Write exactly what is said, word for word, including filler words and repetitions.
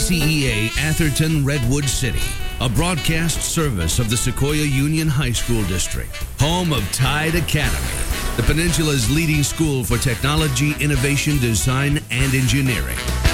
C E A Atherton Redwood City, a broadcast service of the Sequoia Union High School District, home of Tide Academy, the Peninsula's leading school for technology, innovation, design, and engineering.